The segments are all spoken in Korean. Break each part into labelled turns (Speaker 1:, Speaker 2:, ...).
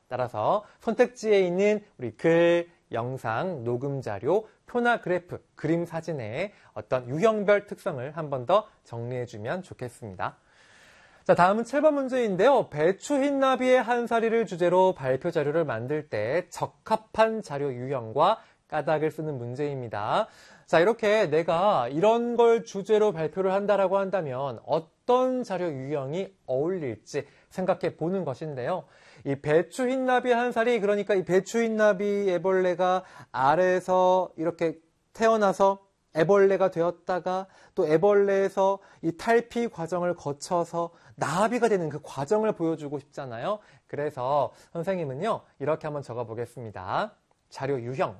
Speaker 1: 따라서 선택지에 있는 우리 글, 영상, 녹음 자료, 표나 그래프, 그림, 사진의 어떤 유형별 특성을 한 번 더 정리해주면 좋겠습니다. 자, 다음은 7번 문제인데요. 배추 흰나비의 한 사리를 주제로 발표 자료를 만들 때 적합한 자료 유형과 까닭을 쓰는 문제입니다. 자, 이렇게 내가 이런 걸 주제로 발표를 한다라고 한다면 어떤 자료 유형이 어울릴지 생각해 보는 것인데요. 이 배추 흰나비 한 살이, 그러니까 이 배추 흰나비 애벌레가 알에서 이렇게 태어나서 애벌레가 되었다가 또 애벌레에서 이 탈피 과정을 거쳐서 나비가 되는 그 과정을 보여주고 싶잖아요. 그래서 선생님은요, 이렇게 한번 적어 보겠습니다. 자료 유형.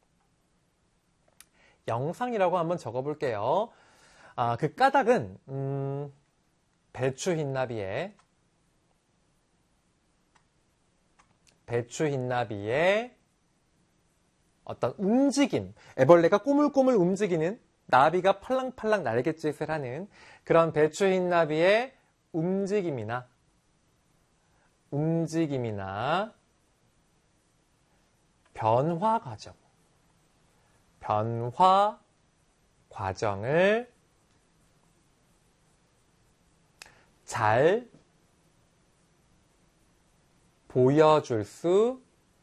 Speaker 1: 영상이라고 한번 적어볼게요. 그 까닭은 배추 흰나비의 어떤 움직임, 애벌레가 꼬물꼬물 움직이는, 나비가 팔랑팔랑 날갯짓을 하는 그런 배추 흰나비의 움직임이나 변화 과정을 잘 보여줄 수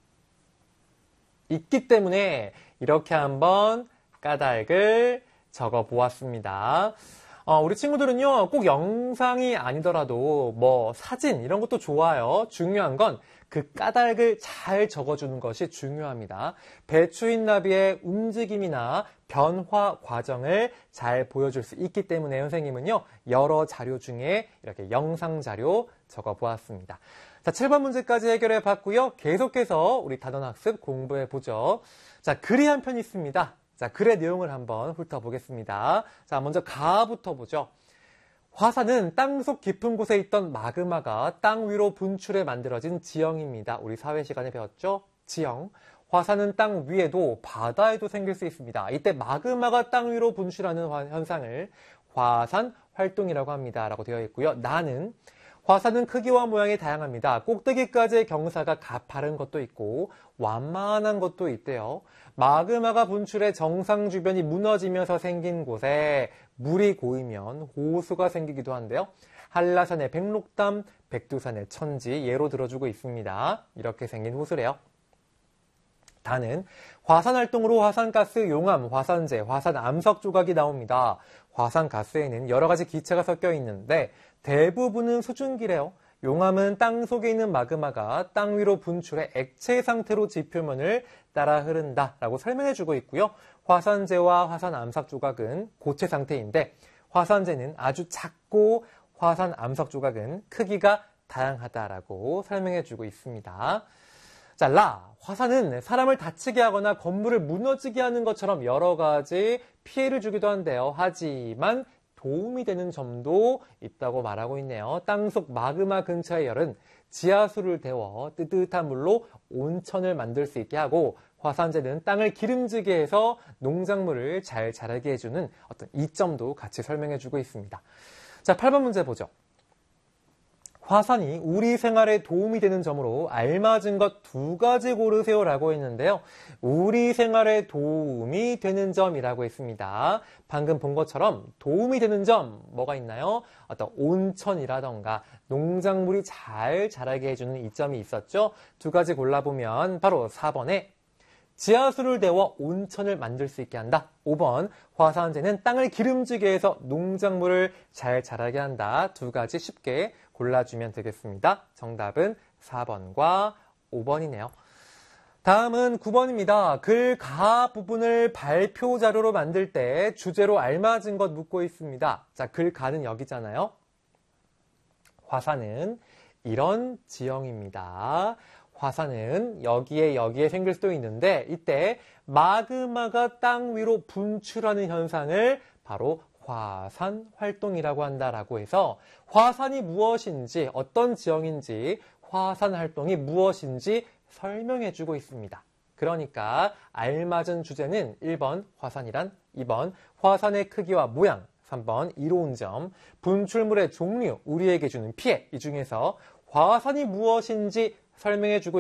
Speaker 1: 있기 때문에 이렇게 한번 까닭을 적어 보았습니다. 우리 친구들은요, 꼭 영상이 아니더라도 뭐 사진 이런 것도 좋아요. 중요한 건 그 까닭을 잘 적어주는 것이 중요합니다. 배추 흰나비의 움직임이나 변화 과정을 잘 보여줄 수 있기 때문에 선생님은요, 여러 자료 중에 이렇게 영상 자료 적어 보았습니다. 자, 7번 문제까지 해결해 봤고요. 계속해서 우리 단원학습 공부해 보죠. 자, 글이 한 편 있습니다. 자, 글의 내용을 한번 훑어보겠습니다. 자, 먼저 가부터 보죠. 화산은 땅속 깊은 곳에 있던 마그마가 땅 위로 분출해 만들어진 지형입니다. 우리 사회 시간에 배웠죠? 지형. 화산은 땅 위에도 바다에도 생길 수 있습니다. 이때 마그마가 땅 위로 분출하는 현상을 화산 활동이라고 합니다. 라고 되어 있고요. 나는 화산은 크기와 모양이 다양합니다. 꼭대기까지의 경사가 가파른 것도 있고 완만한 것도 있대요. 마그마가 분출해 정상 주변이 무너지면서 생긴 곳에 물이 고이면 호수가 생기기도 한데요. 한라산의 백록담, 백두산의 천지 예로 들어주고 있습니다. 이렇게 생긴 호수래요. 다는 화산활동으로 화산가스, 용암, 화산재, 화산암석 조각이 나옵니다. 화산가스에는 여러 가지 기체가 섞여 있는데 대부분은 수증기래요. 용암은 땅 속에 있는 마그마가 땅 위로 분출해 액체 상태로 지표면을 따라 흐른다라고 설명해주고 있고요. 화산재와 화산암석 조각은 고체 상태인데 화산재는 아주 작고 화산암석 조각은 크기가 다양하다라고 설명해주고 있습니다. 자, 화산은 사람을 다치게 하거나 건물을 무너지게 하는 것처럼 여러 가지 피해를 주기도 한데요. 하지만 도움이 되는 점도 있다고 말하고 있네요. 땅속 마그마 근처의 열은 지하수를 데워 뜨뜻한 물로 온천을 만들 수 있게 하고 화산재는 땅을 기름지게 해서 농작물을 잘 자라게 해주는 어떤 이점도 같이 설명해주고 있습니다. 자, 8번 문제 보죠. 화산이 우리 생활에 도움이 되는 점으로 알맞은 것 2가지 고르세요 라고 했는데요. 우리 생활에 도움이 되는 점이라고 했습니다. 방금 본 것처럼 도움이 되는 점 뭐가 있나요? 어떤 온천이라던가 농작물이 잘 자라게 해주는 이점이 있었죠. 2가지 골라보면 바로 4번에 지하수를 데워 온천을 만들 수 있게 한다. 5번 화산재는 땅을 기름지게 해서 농작물을 잘 자라게 한다. 2가지 쉽게 골라주면 되겠습니다. 정답은 4번과 5번이네요. 다음은 9번입니다. 글 가 부분을 발표 자료로 만들 때 주제로 알맞은 것 묻고 있습니다. 자, 글 가는 여기잖아요. 화산은 이런 지형입니다. 화산은 여기에 생길 수도 있는데 이때 마그마가 땅 위로 분출하는 현상을 바로 화산 활동이라고 한다라고 해서 화산이 무엇인지 어떤 지형인지 화산 활동이 무엇인지 설명해주고 있습니다. 그러니까 알맞은 주제는 1번 화산이란, 2번 화산의 크기와 모양, 3번 이로운 점, 분출물의 종류, 우리에게 주는 피해 이 중에서 화산이 무엇인지 설명해주고